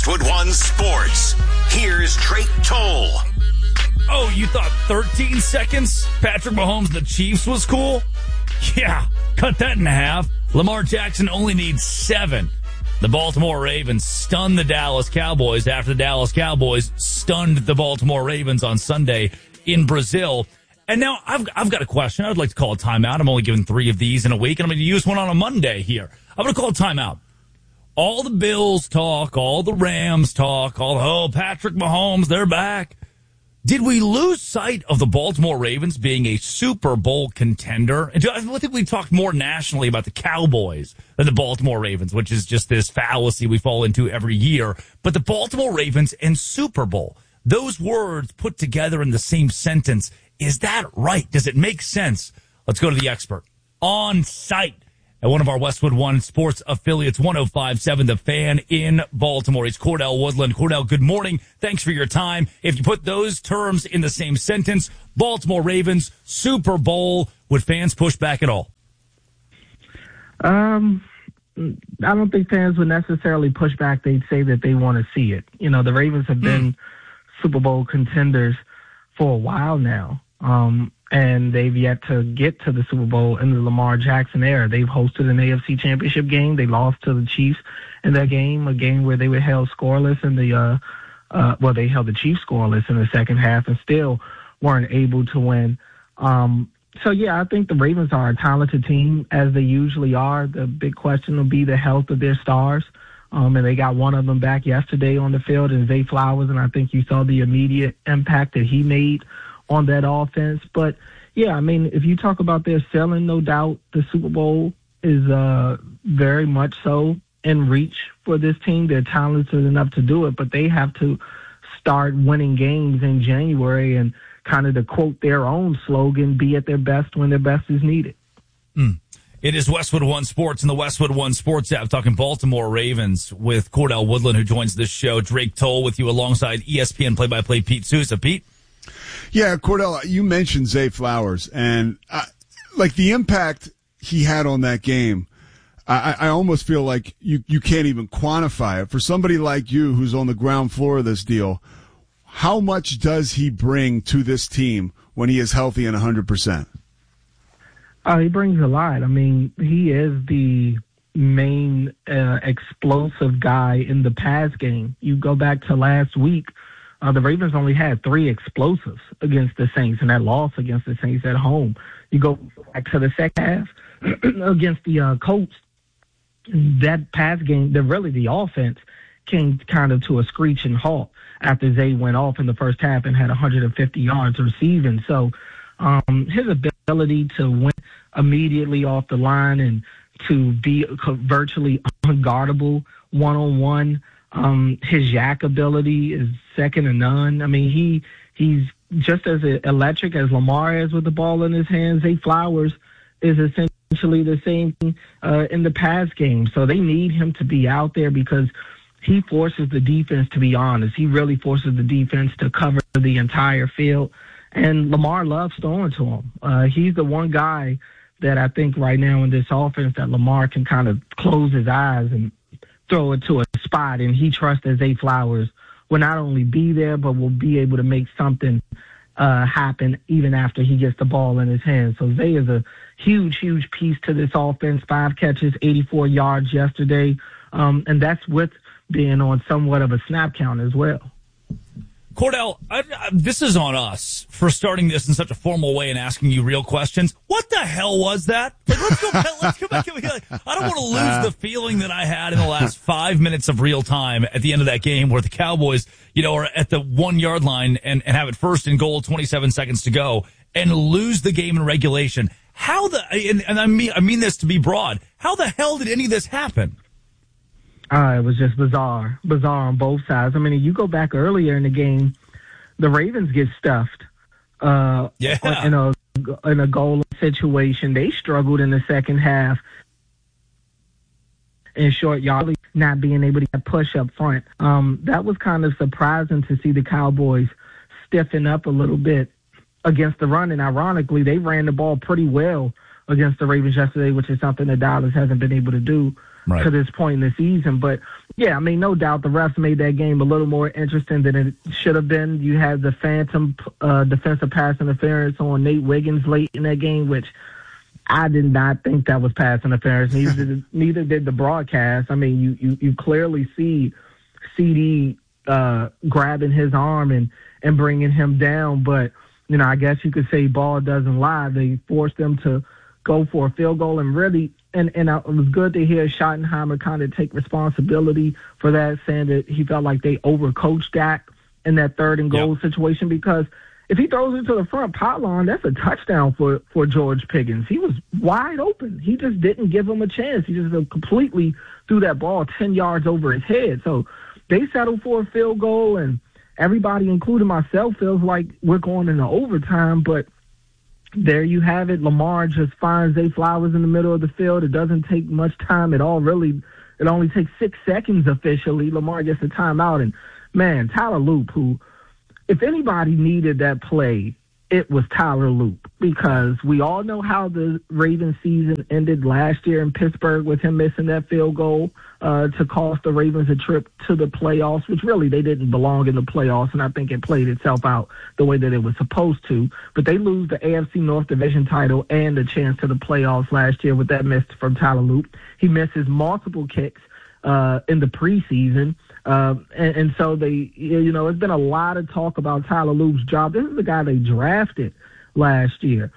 Westwood One Sports. Here's Drake Toll. Oh, you thought 13 seconds Patrick Mahomes and the Chiefs was cool? Yeah, cut that in half. Lamar Jackson only needs 7. The Baltimore Ravens stunned the Dallas Cowboys after the Dallas Cowboys stunned the Baltimore Ravens on Sunday in Brazil. And now I've got a question. I'd like to call a timeout. I'm only giving 3 of these in a week, and I'm going to use one on a Monday here. I'm going to call a timeout. All the Bills talk, all the Rams talk, Patrick Mahomes, they're back. Did we lose sight of the Baltimore Ravens being a Super Bowl contender? I think we talked more nationally about the Cowboys than the Baltimore Ravens, which is just this fallacy we fall into every year. But the Baltimore Ravens and Super Bowl, those words put together in the same sentence, is that right? Does it make sense? Let's go to the expert on site at one of our Westwood One Sports affiliates, 105.7 The Fan in Baltimore. It's Cordell Woodland. Cordell, good morning. Thanks for your time. If you put those terms in the same sentence, Baltimore Ravens, Super Bowl, would fans push back at all? I don't think fans would necessarily push back. They'd say that they want to see it. You know, the Ravens have been Super Bowl contenders for a while now. And they've yet to get to the Super Bowl in the Lamar Jackson era. They've hosted an AFC Championship game. They lost to the Chiefs in that game, a game where they were held scoreless in the they held the Chiefs scoreless in the second half and still weren't able to win. I think the Ravens are a talented team, as they usually are. The big question will be the health of their stars. And they got one of them back yesterday on the field, in Zay Flowers, and I think you saw the immediate impact that he made on that offense. But yeah, I mean, if you talk about their ceiling, no doubt the Super Bowl is very much so in reach for this team. They're talented enough to do it, but they have to start winning games in January and kind of, to quote their own slogan, be at their best when their best is needed. It is Westwood One Sports and the Westwood One Sports app, talking Baltimore Ravens with Cordell Woodland, who joins this show. Drake Toll with you alongside ESPN play-by-play Pete Sousa. Pete? Yeah, Cordell, you mentioned Zay Flowers, and the impact he had on that game, I almost feel like you can't even quantify it. For somebody like you who's on the ground floor of this deal, how much does he bring to this team when he is healthy and 100%? He brings a lot. I mean, he is the main explosive guy in the pass game. You go back to last week, the Ravens only had 3 explosives against the Saints, and that loss against the Saints at home. You go back to the second half against the Colts, that pass game, the offense came kind of to a screeching halt after Zay went off in the first half and had 150 yards receiving. So his ability to win immediately off the line and to be virtually unguardable one-on-one, his yak ability is second to none. I mean, he's just as electric as Lamar is with the ball in his hands. Zay Flowers is essentially the same in the pass game. So they need him to be out there because he forces the defense to be honest. He really forces the defense to cover the entire field. And Lamar loves throwing to him. He's the one guy that I think right now in this offense that Lamar can kind of close his eyes and throw it to a spot, and he trusts that Zay Flowers will not only be there, but will be able to make something happen even after he gets the ball in his hands. So Zay is a huge, huge piece to this offense. 5 catches, 84 yards yesterday, and that's with being on somewhat of a snap count as well. Cordell, this is on us for starting this in such a formal way and asking you real questions. What the hell was that? Let's go back. I don't want to lose the feeling that I had in the last 5 minutes of real time at the end of that game where the Cowboys, are at the 1-yard line and have it first and goal, 27 seconds to go, and lose the game in regulation. And I mean this to be broad, how the hell did any of this happen? It was just bizarre on both sides. I mean, you go back earlier in the game, the Ravens get stuffed in a goal situation. They struggled in the second half in short yardage, not being able to get push up front. That was kind of surprising to see the Cowboys stiffen up a little bit against the run. And ironically, they ran the ball pretty well against the Ravens yesterday, which is something that Dallas hasn't been able to do to this point in the season. But, yeah, I mean, no doubt the refs made that game a little more interesting than it should have been. You had the phantom defensive pass interference on Nate Wiggins late in that game, which I did not think that was pass interference. Neither did the broadcast. I mean, you clearly see CD grabbing his arm and bringing him down. But, you know, I guess you could say ball doesn't lie. They forced them to go for a field goal, and really, and it was good to hear Schottenheimer kind of take responsibility for that, saying that he felt like they overcoached Dak in that 3rd and goal situation, because if he throws it to the front pylon, that's a touchdown for George Pickens. He was wide open. He just didn't give him a chance. He just completely threw that ball 10 yards over his head. So they settled for a field goal, and everybody, including myself, feels like we're going into overtime. But there you have it. Lamar just finds Zay Flowers in the middle of the field. It doesn't take much time at all, really. It only takes 6 seconds officially. Lamar gets a timeout. And, man, Tyler Loop, who, if anybody needed that play, it was Tyler Loop, because we all know how the Ravens season ended last year in Pittsburgh with him missing that field goal to cost the Ravens a trip to the playoffs, which really they didn't belong in the playoffs, and I think it played itself out the way that it was supposed to. But they lose the AFC North Division title and a chance to the playoffs last year with that miss from Tyler Loop. He misses multiple kicks in the preseason. And so they, you know, it's been a lot of talk about Tyler Loop's job. This is the guy they drafted last year.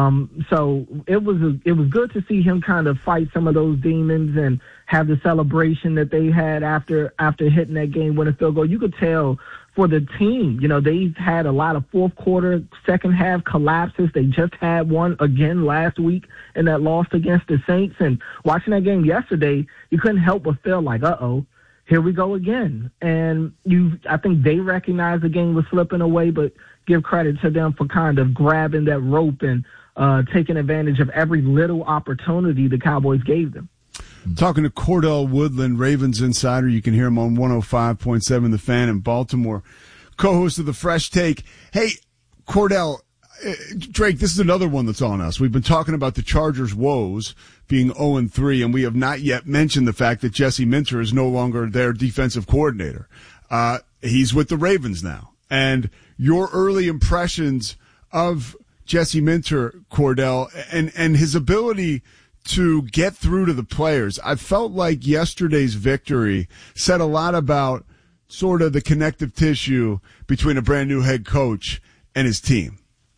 So it was good to see him kind of fight some of those demons and have the celebration that they had after hitting that game-winning field goal. You could tell for the team, you know, they've had a lot of fourth quarter, second half collapses. They just had one again last week in that loss against the Saints. And watching that game yesterday, you couldn't help but feel like, uh-oh, here we go again. And I think they recognized the game was slipping away, but give credit to them for kind of grabbing that rope and taking advantage of every little opportunity the Cowboys gave them. Talking to Cordell Woodland, Ravens insider. You can hear him on 105.7 The Fan in Baltimore. Co-host of The Fresh Take. Hey, Cordell, Drake, this is another one that's on us. We've been talking about the Chargers' woes being 0-3, and we have not yet mentioned the fact that Jesse Minter is no longer their defensive coordinator. He's with the Ravens now. And your early impressions of Jesse Minter, Cordell, and his ability to get through to the players. I felt like yesterday's victory said a lot about sort of the connective tissue between a brand new head coach and his team.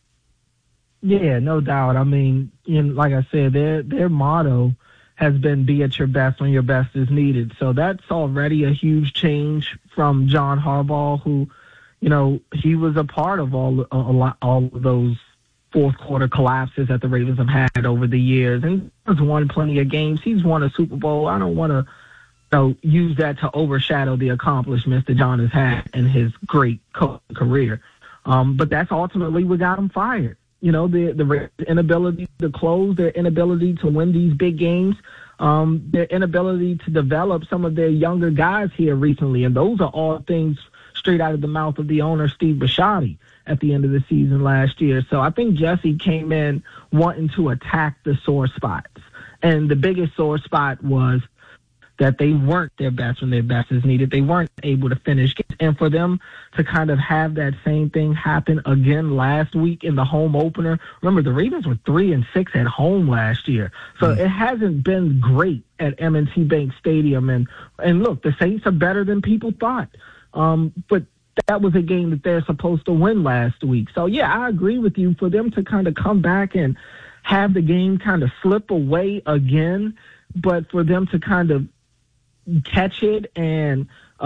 Yeah, no doubt. I mean, like I said, their motto has been be at your best when your best is needed. So that's already a huge change from John Harbaugh, who, you know, he was a part of all of those fourth quarter collapses that the Ravens have had over the years, and he's won plenty of games. He's won a Super Bowl. I don't want to use that to overshadow the accomplishments that John has had in his great coaching career. But that's ultimately what got him fired. You know, the inability to close, their inability to win these big games, their inability to develop some of their younger guys here recently, and those are all things straight out of the mouth of the owner, Steve Bisciotti, at the end of the season last year. So I think Jesse came in wanting to attack the sore spots. And the biggest sore spot was that they weren't their best when their best is needed. They weren't able to finish games. And for them to kind of have that same thing happen again last week in the home opener. Remember, the Ravens were 3-6 at home last year. So it hasn't been great at M&T Bank Stadium. And look, the Saints are better than people thought. But that was a game that they're supposed to win last week. So, yeah, I agree with you. For them to kind of come back and have the game kind of slip away again, but for them to kind of catch it and,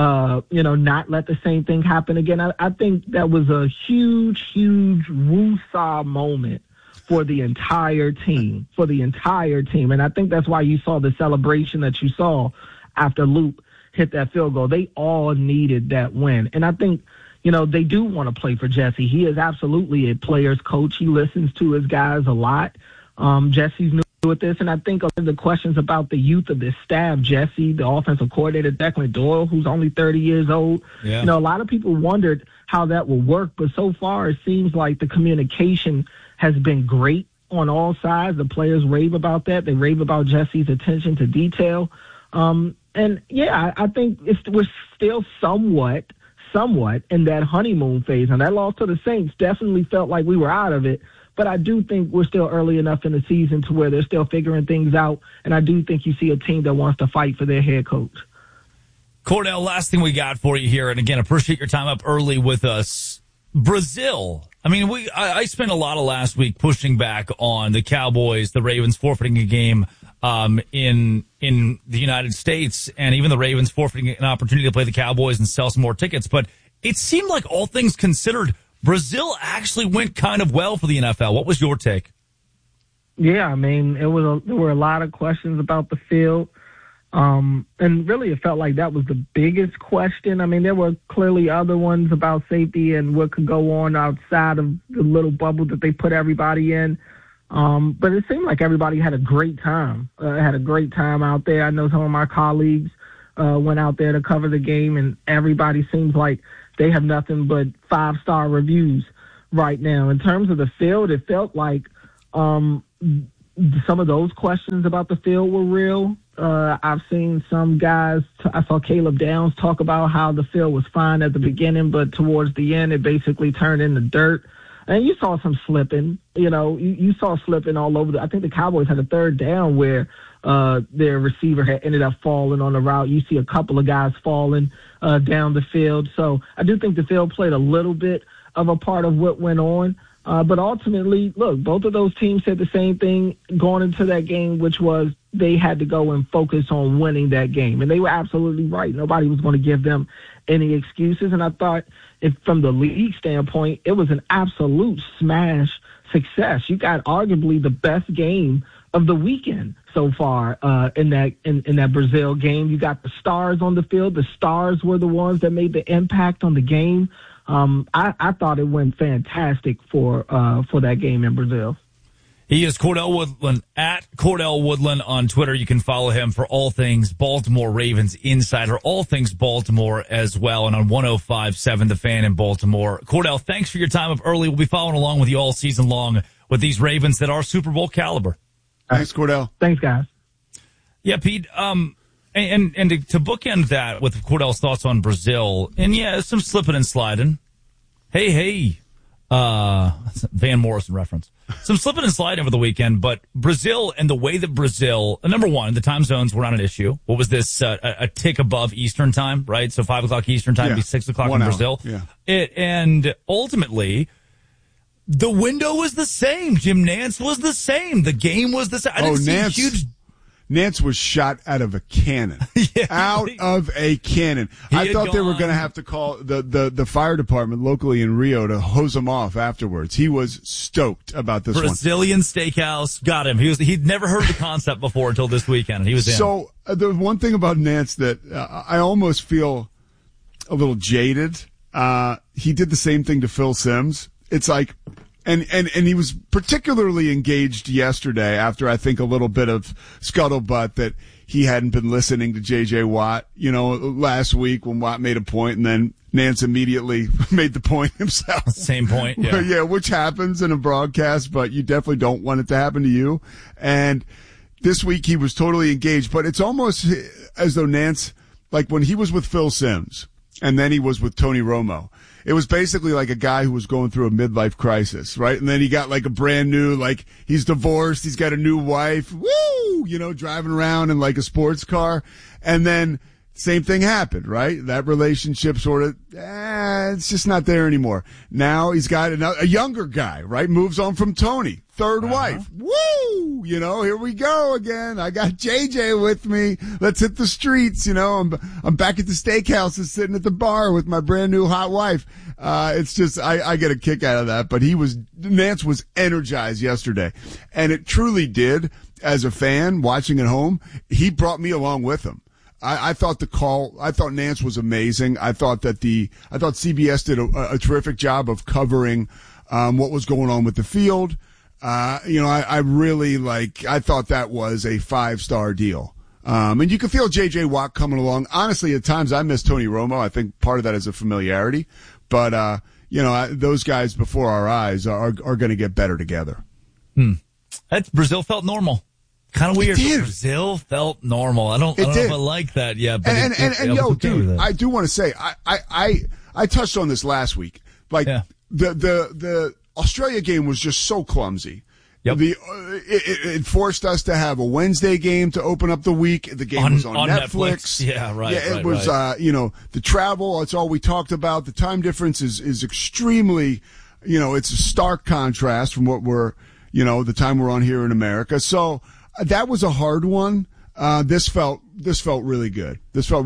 not let the same thing happen again, I think that was a huge, huge woo-saw moment for the entire team, And I think that's why you saw the celebration that you saw after Loop hit that field goal. They all needed that win. And I think, they do want to play for Jesse. He is absolutely a player's coach. He listens to his guys a lot. Jesse's new with this. And I think of the questions about the youth of this staff, Jesse, the offensive coordinator, Declan Doyle, who's only 30 years old. Yeah. A lot of people wondered how that will work. But so far, it seems like the communication has been great on all sides. The players rave about that. They rave about Jesse's attention to detail. And yeah, I think we're still somewhat in that honeymoon phase. And that loss to the Saints definitely felt like we were out of it. But I do think we're still early enough in the season to where they're still figuring things out. And I do think you see a team that wants to fight for their head coach. Cordell, last thing we got for you here. And again, appreciate your time up early with us. Brazil. I mean, I spent a lot of last week pushing back on the Cowboys, the Ravens forfeiting a game in the United States, and even the Ravens forfeiting an opportunity to play the Cowboys and sell some more tickets. But it seemed like, all things considered, Brazil actually went kind of well for the NFL. What was your take? Yeah, I mean, there were a lot of questions about the field. And really it felt like that was the biggest question. I mean, there were clearly other ones about safety and what could go on outside of the little bubble that they put everybody in. But it seemed like everybody had a great time, out there. I know some of my colleagues went out there to cover the game, and everybody seems like they have nothing but 5-star reviews right now. In terms of the field, it felt like some of those questions about the field were real. I've seen some guys, I saw Caleb Downs talk about how the field was fine at the beginning, but towards the end it basically turned into dirt. And you saw some slipping, you saw slipping all over. I think the Cowboys had a third down where their receiver had ended up falling on the route. You see a couple of guys falling down the field. So I do think the field played a little bit of a part of what went on. But ultimately, look, both of those teams said the same thing going into that game, which was they had to go and focus on winning that game. And they were absolutely right. Nobody was going to give them any excuses. And I thought, if from the league standpoint, it was an absolute smash success. You got arguably the best game of the weekend so far in that Brazil game. You got the stars on the field. The stars were the ones that made the impact on the game. I thought it went fantastic for that game in Brazil. He is Cordell Woodland, at Cordell Woodland on Twitter. You can follow him for all things Baltimore Ravens Insider, all things Baltimore as well, and on 105.7 The Fan in Baltimore. Cordell, thanks for your time up early. We'll be following along with you all season long with these Ravens that are Super Bowl caliber. Thanks, Cordell. Thanks, guys. Yeah, Pete. And to bookend that with Cordell's thoughts on Brazil, and yeah, some slipping and sliding. Hey, Van Morrison reference. Some slipping and sliding over the weekend, but Brazil and the way that Brazil, number one, the time zones were not an issue. What was this? A tick above Eastern time, right? So 5 o'clock Eastern time would be 6 o'clock in Brazil. Yeah. And ultimately, the window was the same. Jim Nantz was the same. The game was the same. I didn't see huge. Nantz was shot out of a cannon. Out of a cannon. I thought they were going to have to call the fire department locally in Rio to hose him off afterwards. He was stoked about this Brazilian steakhouse got him. He'd never heard the concept before until this weekend, and he was in. So the one thing about Nantz that I almost feel a little jaded. He did the same thing to Phil Simms. It's like. And he was particularly engaged yesterday after I think a little bit of scuttlebutt that he hadn't been listening to J.J. Watt, last week when Watt made a point and then Nantz immediately made the point himself. Same point, yeah. Yeah, which happens in a broadcast, but you definitely don't want it to happen to you. And this week he was totally engaged, but it's almost as though Nantz, like when he was with Phil Simms and then he was with Tony Romo, it was basically like a guy who was going through a midlife crisis, right? And then he got like a brand new, like he's divorced, he's got a new wife, driving around in like a sports car. And then same thing happened, right? That relationship sort of, it's just not there anymore. Now he's got a younger guy, right? Moves on from Tony, third wife. Woo! Here we go again. I got JJ with me. Let's hit the streets. I'm back at the steakhouse and sitting at the bar with my brand new hot wife. It's just, I get a kick out of that, but Nantz was energized yesterday, and it truly did. As a fan watching at home, he brought me along with him. I thought Nantz was amazing. I thought CBS did a terrific job of covering, what was going on with the field. I really I thought that was a 5-star deal. And you can feel J.J. Watt coming along. Honestly, at times I miss Tony Romo. I think part of that is a familiarity, but, those guys before our eyes are going to get better together. Brazil felt normal. Kind of weird. It did. Brazil felt normal. I don't know if I like that yet. But dude, I do want to say, I touched on this last week. Like the Australia game was just so clumsy. Yep. It forced us to have a Wednesday game to open up the week. The game was on Netflix. Yeah, right. Yeah, it was, the travel. That's all we talked about. The time difference is extremely, it's a stark contrast from what the time we're on here in America. So that was a hard one. This felt really good.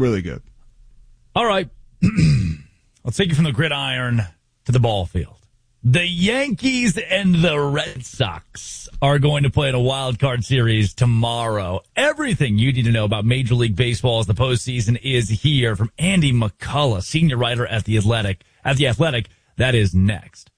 All right. Let's take you from the gridiron to the ball field. The Yankees and the Red Sox are going to play in a wild card series tomorrow. Everything you need to know about Major League Baseball as the postseason is here from Andy McCullough, senior writer at The Athletic. That is next.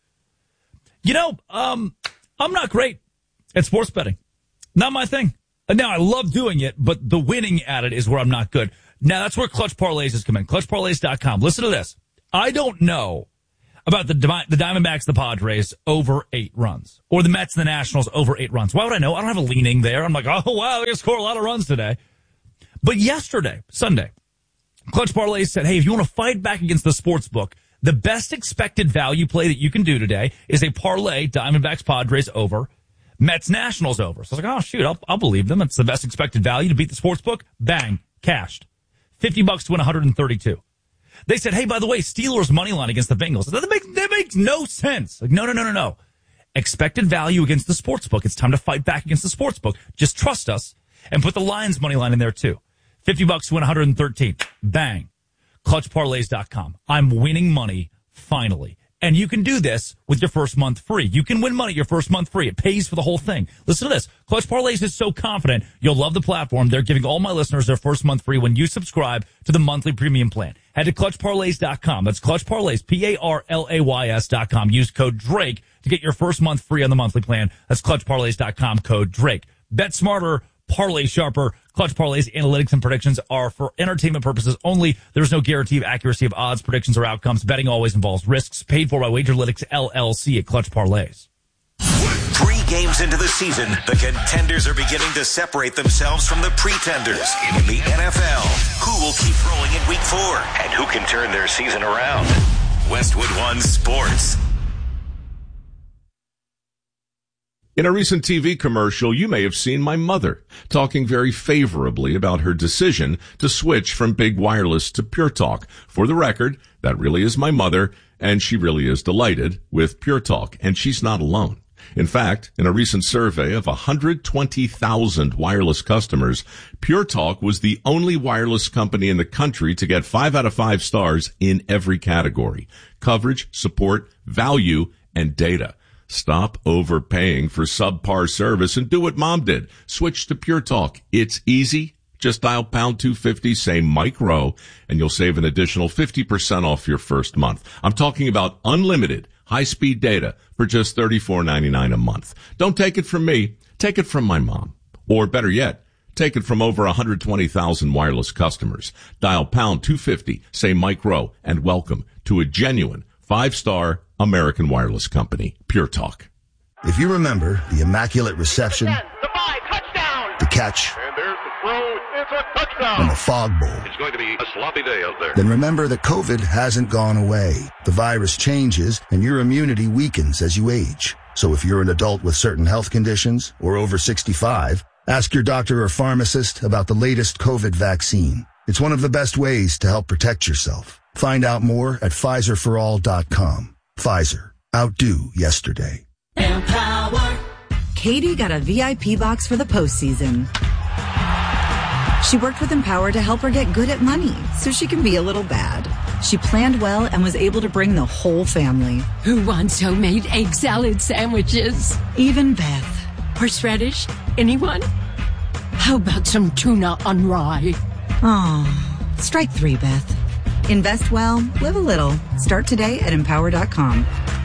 I'm not great at sports betting. Not my thing. Now, I love doing it, but the winning at it is where I'm not good. Now, that's where Clutch Parlays has come in. ClutchParlays.com. Listen to this. I don't know about the Diamondbacks, the Padres, over 8 runs. Or the Mets, the Nationals, over 8 runs. Why would I know? I don't have a leaning there. I'm like, oh, wow, they're going to score a lot of runs today. But yesterday, Sunday, Clutch Parlays said, hey, if you want to fight back against the sports book, the best expected value play that you can do today is a parlay Diamondbacks, Padres over, Mets, Nationals over. So I was like, oh, shoot, I'll believe them. It's the best expected value to beat the sports book. Bang, cashed. $50 to win 132. They said, hey, by the way, Steelers money line against the Bengals. That makes no sense. Like, no. Expected value against the sportsbook. It's time to fight back against the sportsbook. Just trust us and put the Lions money line in there too. $50 to win 113. Bang. ClutchParlays.com. I'm winning money finally. And you can do this with your first month free. You can win money your first month free. It pays for the whole thing. Listen to this. Clutch Parlays is so confident you'll love the platform. They're giving all my listeners their first month free when you subscribe to the monthly premium plan. Head to ClutchParlays.com. That's Clutch Parlays, PARLAYS.com. Use code Drake to get your first month free on the monthly plan. That's ClutchParlays.com, code Drake. Bet smarter, parlay sharper. Clutch Parlays analytics and predictions are for entertainment purposes only. There's no guarantee of accuracy of odds, predictions, or outcomes. Betting always involves risks. Paid for by Wagerlytics LLC at Clutch Parlays. 3 games into the season, the contenders are beginning to separate themselves from the pretenders. In the NFL, who will keep rolling in week 4 and who can turn their season around? Westwood One Sports. In a recent TV commercial, you may have seen my mother talking very favorably about her decision to switch from Big Wireless to Pure Talk. For the record, that really is my mother, and she really is delighted with Pure Talk, and she's not alone. In fact, in a recent survey of 120,000 wireless customers, Pure Talk was the only wireless company in the country to get 5 out of 5 stars in every category: coverage, support, value, and data. Stop overpaying for subpar service and do what Mom did. Switch to Pure Talk. It's easy. Just dial pound 250, say Mike Rowe, and you'll save an additional 50% off your first month. I'm talking about unlimited high-speed data for just $34.99 a month. Don't take it from me. Take it from my mom. Or better yet, take it from over 120,000 wireless customers. Dial pound 250, say Mike Rowe, and welcome to a genuine 5-star American wireless company, Pure Talk. If you remember the immaculate reception, the catch, and there's the throw, it's a touchdown, and the fog bowl, it's going to be a sloppy day out there. Then remember that COVID hasn't gone away. The virus changes, and your immunity weakens as you age. So if you're an adult with certain health conditions or over 65, ask your doctor or pharmacist about the latest COVID vaccine. It's one of the best ways to help protect yourself. Find out more at PfizerForAll.com. Pfizer. Outdo yesterday. Empower. Katie got a VIP box for the postseason. She worked with Empower to help her get good at money so she can be a little bad. She planned well and was able to bring the whole family. Who wants homemade egg salad sandwiches? Even Beth. Horseradish? Anyone? How about some tuna on rye? Oh, strike 3, Beth. Invest well, live a little. Start today at Empower.com.